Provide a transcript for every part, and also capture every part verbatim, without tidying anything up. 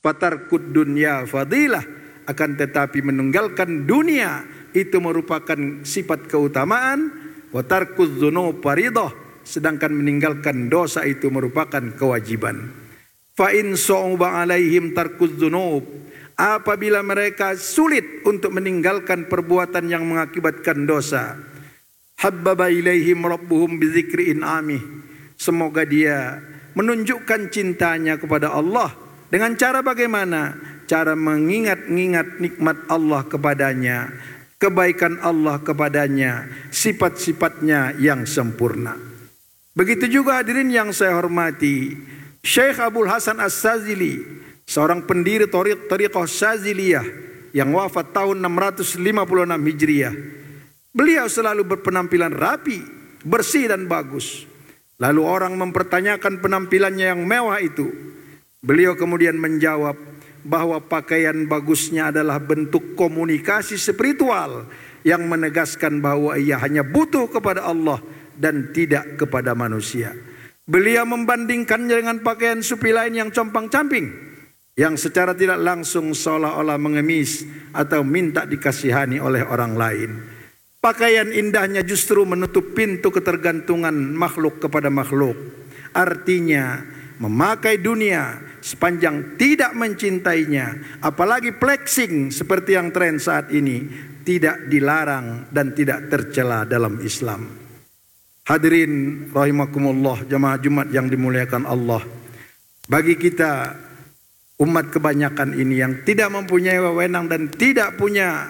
Fatarkud dunya fadilah, akan tetapi meninggalkan dunia itu merupakan sifat keutamaan. Watarkuz dzunub faridah, sedangkan meninggalkan dosa itu merupakan kewajiban. Fa in sa'uba alaihim tarkuz dzunub, apabila mereka sulit untuk meninggalkan perbuatan yang mengakibatkan dosa, habbaba ilaihim rabbuhum bizikri in'amih, semoga dia menunjukkan cintanya kepada Allah dengan cara bagaimana? Cara mengingat-ingat nikmat Allah kepadanya, kebaikan Allah kepadanya, sifat-sifatnya yang sempurna. Begitu juga hadirin yang saya hormati, Syekh Abdul Hasan As-Sazili, seorang pendiri Thariqah Syaziliyah yang wafat tahun enam ratus lima puluh enam Hijriah. Beliau selalu berpenampilan rapi, bersih dan bagus. Lalu orang mempertanyakan penampilannya yang mewah itu. Beliau kemudian menjawab bahwa pakaian bagusnya adalah bentuk komunikasi spiritual yang menegaskan bahwa ia hanya butuh kepada Allah dan tidak kepada manusia. Beliau membandingkannya dengan pakaian supi lain yang compang-camping, yang secara tidak langsung seolah-olah mengemis atau minta dikasihani oleh orang lain. Pakaian indahnya justru menutup pintu ketergantungan makhluk kepada makhluk. Artinya memakai dunia sepanjang tidak mencintainya, apalagi flexing seperti yang tren saat ini, tidak dilarang dan tidak tercela dalam Islam. Hadirin rahimakumullah, jamaah Jumat yang dimuliakan Allah. Bagi kita umat kebanyakan ini yang tidak mempunyai wewenang dan tidak punya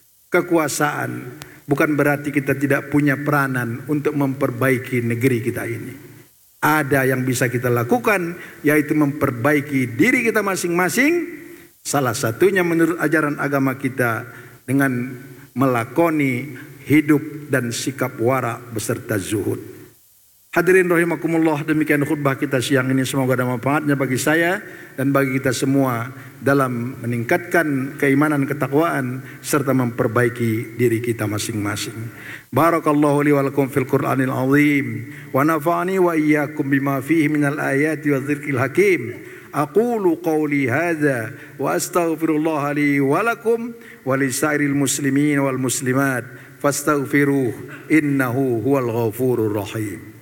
kekuasaan, bukan berarti kita tidak punya peranan untuk memperbaiki negeri kita ini. Ada yang bisa kita lakukan, yaitu memperbaiki diri kita masing-masing. Salah satunya menurut ajaran agama kita dengan melakoni hidup dan sikap wara beserta zuhud. Hadirin rahimakumullah, demikian khutbah kita siang ini, semoga ada manfaatnya bagi saya dan bagi kita semua dalam meningkatkan keimanan, ketakwaan serta memperbaiki diri kita masing-masing. Barakallahu li wa lakum fil Qur'anil azim wa nafa'ani wa iyyakum bima fihi minal ayati wa dzikril hakim. Aqulu qawli hadza wa astaghfirullah li wa lakum wa lisairil muslimin wal muslimat fastaghfiruh innahu huwal ghafurur rahim.